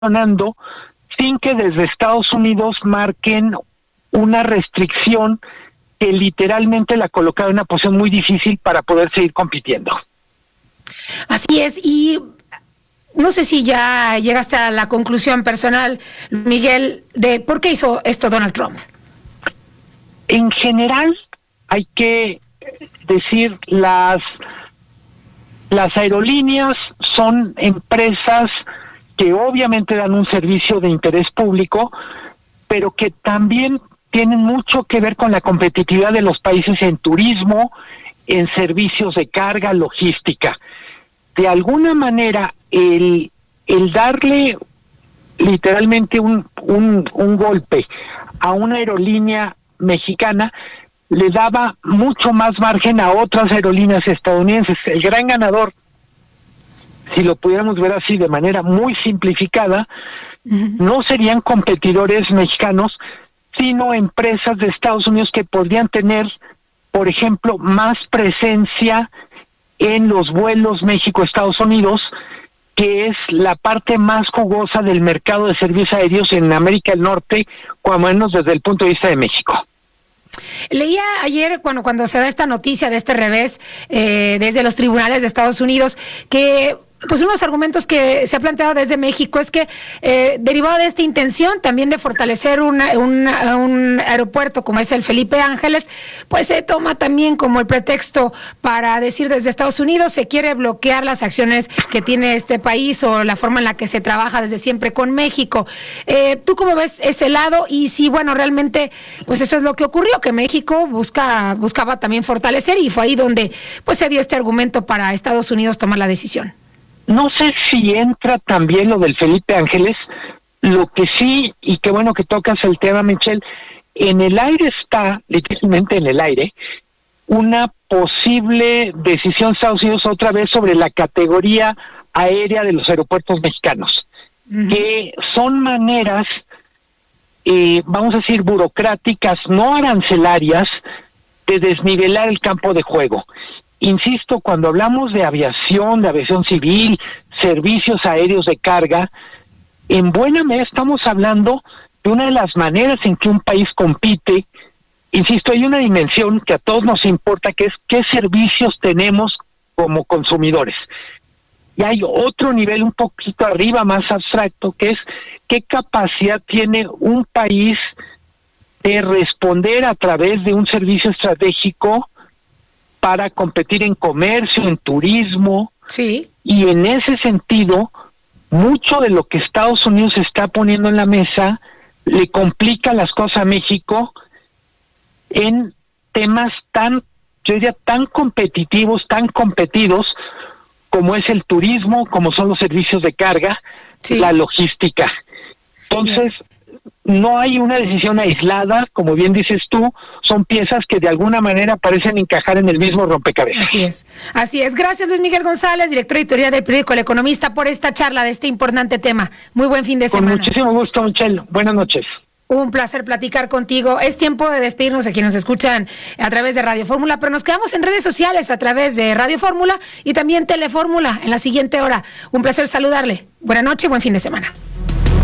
funcionando sin que desde Estados Unidos marquen una restricción que literalmente la colocaba en una posición muy difícil para poder seguir compitiendo. Así es, y no sé si ya llegaste a la conclusión personal, Miguel, de por qué hizo esto Donald Trump. En general, hay que decir, las aerolíneas son empresas que obviamente dan un servicio de interés público, pero que también tienen mucho que ver con la competitividad de los países en turismo, en servicios de carga, logística. De alguna manera, el darle literalmente un golpe a una aerolínea mexicana le daba mucho más margen a otras aerolíneas estadounidenses. El gran ganador, si lo pudiéramos ver así de manera muy simplificada, no serían competidores mexicanos, sino empresas de Estados Unidos que podrían tener, por ejemplo, más presencia en los vuelos México-Estados Unidos, que es la parte más jugosa del mercado de servicios aéreos en América del Norte, cuando menos desde el punto de vista de México. Leía ayer cuando se da esta noticia de este revés desde los tribunales de Estados Unidos que pues unos argumentos que se ha planteado desde México es que derivado de esta intención también de fortalecer un aeropuerto como es el Felipe Ángeles, pues se toma también como el pretexto para decir desde Estados Unidos se quiere bloquear las acciones que tiene este país o la forma en la que se trabaja desde siempre con México. ¿Tú cómo ves ese lado? Y si, bueno, realmente pues eso es lo que ocurrió, que México buscaba también fortalecer y fue ahí donde pues se dio este argumento para Estados Unidos tomar la decisión. No sé si entra también lo del Felipe Ángeles, lo que sí, y qué bueno que tocas el tema, Michelle, en el aire está, literalmente en el aire, una posible decisión de Estados Unidos otra vez sobre la categoría aérea de los aeropuertos mexicanos, que son maneras, vamos a decir, burocráticas, no arancelarias, de desnivelar el campo de juego. Insisto, cuando hablamos de aviación civil, servicios aéreos de carga, en buena medida estamos hablando de una de las maneras en que un país compite. Insisto, hay una dimensión que a todos nos importa, que es qué servicios tenemos como consumidores. Y hay otro nivel un poquito arriba, más abstracto, que es qué capacidad tiene un país de responder a través de un servicio estratégico para competir en comercio, en turismo. Sí. Y en ese sentido, mucho de lo que Estados Unidos está poniendo en la mesa le complica las cosas a México en temas yo diría, tan competitivos, tan competidos, como es el turismo, como son los servicios de carga, sí, la logística. Entonces, no hay una decisión aislada, como bien dices tú, son piezas que de alguna manera parecen encajar en el mismo rompecabezas. Así es. Gracias, Luis Miguel González, director editorial del periódico El Economista, por esta charla de este importante tema. Muy buen fin de semana. Con muchísimo gusto, Michelle. Buenas noches. Un placer platicar contigo. Es tiempo de despedirnos de quienes nos escuchan a través de Radio Fórmula, pero nos quedamos en redes sociales a través de Radio Fórmula y también Telefórmula en la siguiente hora. Un placer saludarle. Buenas noches y buen fin de semana.